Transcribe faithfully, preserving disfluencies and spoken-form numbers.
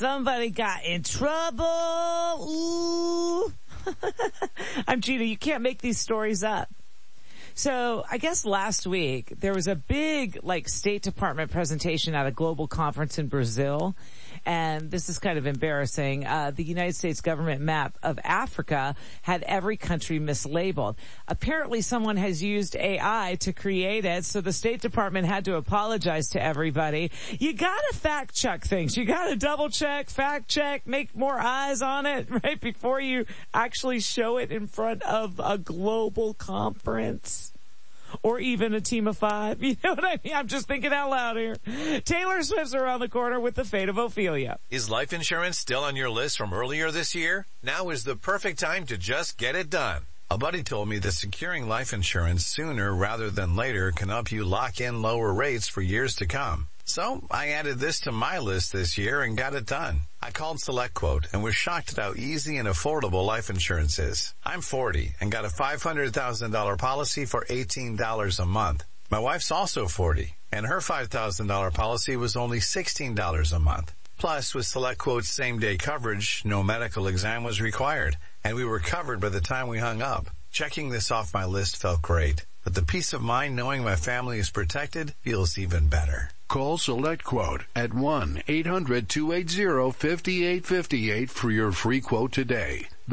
somebody got in trouble. Ooh. I'm Gina. You can't make these stories up. So I guess last week there was a big like State Department presentation at a global conference in Brazil. And this is kind of embarrassing. Uh, the United States government map of Africa had every country mislabeled. Apparently someone has used A I to create it, so the State Department had to apologize to everybody. You gotta fact check things. You gotta double check, fact check, make more eyes on it, right, before you actually show it in front of a global conference. Or even a team of five. You know what I mean? I'm just thinking out loud here. Taylor Swift's around the corner with the fate of Ophelia. Is life insurance still on your list from earlier this year? Now is the perfect time to just get it done. A buddy told me that securing life insurance sooner rather than later can help you lock in lower rates for years to come. So I added this to my list this year and got it done. I called SelectQuote and was shocked at how easy and affordable life insurance is. I'm forty and got a five hundred thousand dollars policy for eighteen dollars a month. My wife's also forty and her five thousand dollars policy was only sixteen dollars a month. Plus, with SelectQuote's same-day coverage, no medical exam was required, and we were covered by the time we hung up. Checking this off my list felt great, but the peace of mind knowing my family is protected feels even better. Call SelectQuote at one eight hundred two eight zero five eight five eight for your free quote today.